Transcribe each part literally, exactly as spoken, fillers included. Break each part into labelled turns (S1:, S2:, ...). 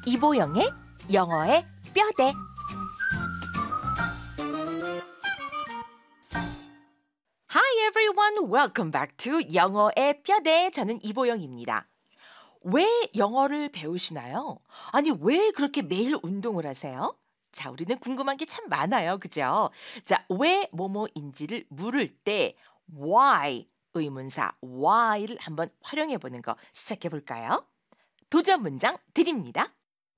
S1: 이보영의 영어의 뼈대. Hi everyone, welcome back to 영어의 뼈대. 저는 이보영입니다. 왜 영어를 배우시나요? 아니, 왜 그렇게 매일 운동을 하세요? 자, 우리는 궁금한 게 참 많아요. 그죠? 자, 왜 뭐뭐인지를 물을 때 why 의문사 why를 한번 활용해 보는 거 시작해 볼까요? 도전 문장 드립니다.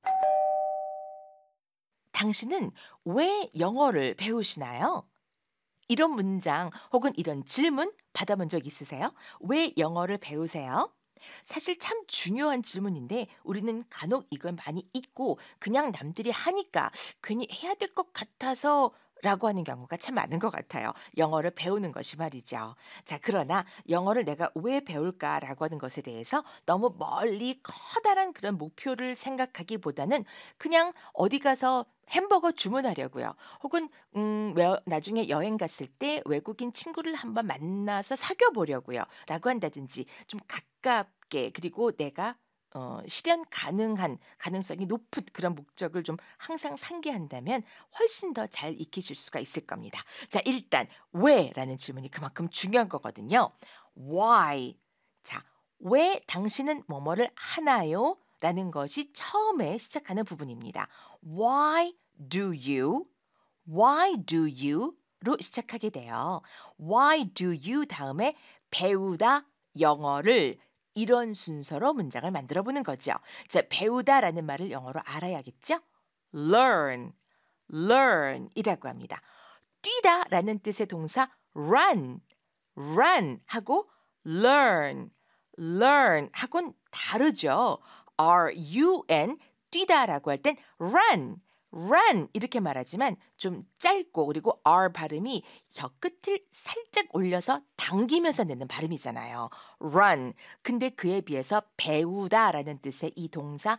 S1: 당신은 왜 영어를 배우시나요? 이런 문장 혹은 이런 질문 받아본 적 있으세요? 왜 영어를 배우세요? 사실 참 중요한 질문인데 우리는 간혹 이걸 많이 잊고 그냥 남들이 하니까 괜히 해야 될 것 같아서 라고 하는 경우가 참 많은 것 같아요. 영어를 배우는 것이 말이죠. 자, 그러나 영어를 내가 왜 배울까라고 하는 것에 대해서 너무 멀리 커다란 그런 목표를 생각하기보다는 그냥 어디 가서 햄버거 주문하려고요. 혹은 음, 왜- 나중에 여행 갔을 때 외국인 친구를 한번 만나서 사귀어 보려고요. 라고 한다든지 좀 가깝게 그리고 내가 어, 실현 가능한 가능성이 높은 그런 목적을 좀 항상 상기한다면 훨씬 더 잘 익히실 수가 있을 겁니다. 자, 일단 왜라는 질문이 그만큼 중요한 거거든요. Why? 자, 왜 당신은 뭐뭐를 하나요? 라는 것이 처음에 시작하는 부분입니다. Why do you? Why do you? 로 시작하게 돼요. Why do you 다음에 배우다 영어를 이런 순서로 문장을 만들어 보는 거죠. 자, 배우다라는 말을 영어로 알아야겠죠? learn, learn 이라고 합니다. 뛰다라는 뜻의 동사 run, run 하고 learn, learn 하고는 다르죠. R-U-N 뛰다라고 할 땐 run, run 이렇게 말하지만 좀 짧고 그리고 R 발음이 혀 끝을 살짝 올려서 당기면서 내는 발음이잖아요. run. 근데 그에 비해서 배우다라는 뜻의 이 동사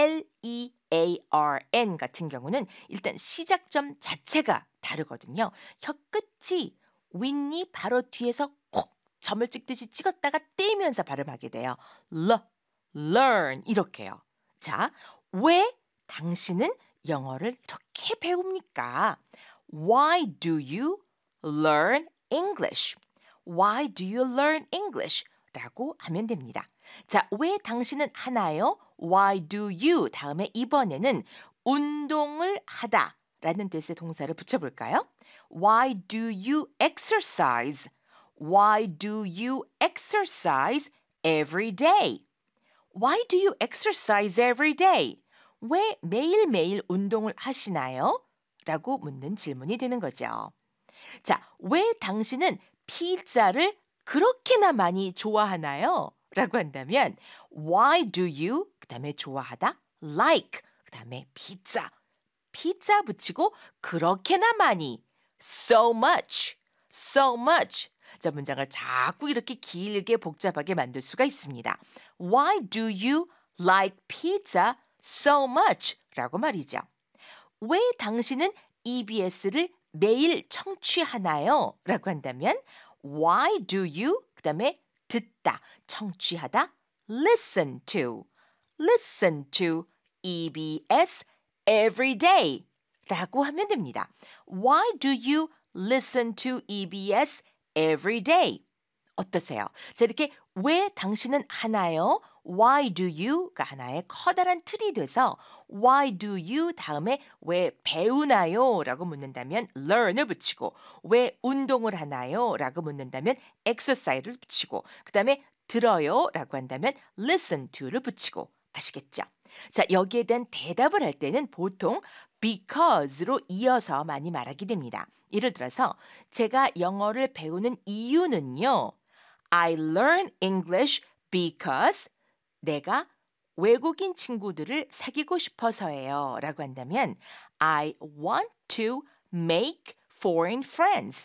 S1: L-E-A-R-N 같은 경우는 일단 시작점 자체가 다르거든요. 혀 끝이 윗니 바로 뒤에서 콕 점을 찍듯이 찍었다가 떼면서 발음하게 돼요. L, learn 이렇게요. 자, 왜 당신은 영어를 이렇게 배웁니까? Why do you learn English? Why do you learn English? 라고 하면 됩니다. 자, 왜 당신은 하나요? Why do you? 다음에 이번에는 운동을 하다 라는 뜻의 동사를 붙여볼까요? Why do you exercise? Why do you exercise every day? Why do you exercise every day? 왜 매일매일 운동을 하시나요? 라고 묻는 질문이 되는 거죠. 자, 왜 당신은 피자를 그렇게나 많이 좋아하나요? 라고 한다면 Why do you? 그 다음에 좋아하다 like 그 다음에 피자 피자 붙이고 그렇게나 많이 so much so much 자, 문장을 자꾸 이렇게 길게 복잡하게 만들 수가 있습니다. Why do you like pizza so much? 라고 말이죠. 왜 당신은 이비에스를 매일 청취하나요? 라고 한다면 Why do you? 그 다음에 듣다, 청취하다 listen to, listen to 이비에스 every day 라고 하면 됩니다. Why do you listen to 이비에스 every day? 어떠세요? 자, 이렇게 왜 당신은 하나요? Why do you가 하나의 커다란 틀이 돼서 Why do you 다음에 왜 배우나요? 라고 묻는다면 learn을 붙이고 왜 운동을 하나요? 라고 묻는다면 exercise를 붙이고 그 다음에 들어요? 라고 한다면 listen to를 붙이고 아시겠죠? 자, 여기에 대한 대답을 할 때는 보통 because로 이어서 많이 말하게 됩니다. 예를 들어서 제가 영어를 배우는 이유는요. I learn English because 내가 외국인 친구들을 사귀고 싶어서예요. 라고 한다면 I want to make foreign friends.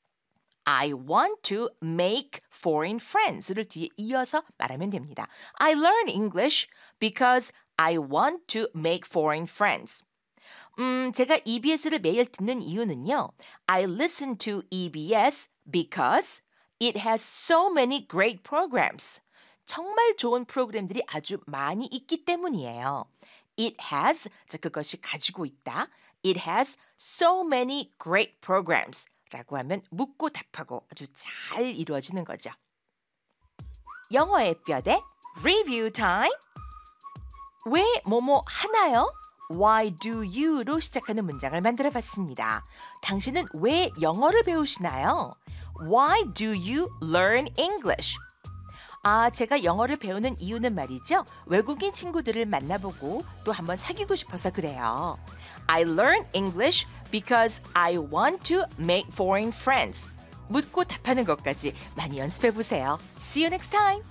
S1: I want to make foreign friends를 뒤에 이어서 말하면 됩니다. I learn English because I want to make foreign friends. 음, 제가 이비에스를 매일 듣는 이유는요. I listen to 이비에스 because it has so many great programs. 정말 좋은 프로그램들이 아주 많이 있기 때문이에요. It has, 자, 그것이 가지고 있다. It has so many great programs 라고 하면 묻고 답하고 아주 잘 이루어지는 거죠. 영어의 뼈대 Review time. 왜 뭐뭐 하나요? Why do you로 시작하는 문장을 만들어 봤습니다. 당신은 왜 영어를 배우시나요? Why do you learn English? 아, 제가 영어를 배우는 이유는 말이죠. 외국인 친구들을 만나보고 또 한번 사귀고 싶어서 그래요. I learn English because I want to make foreign friends. 묻고 답하는 것까지 많이 연습해 보세요. See you next time.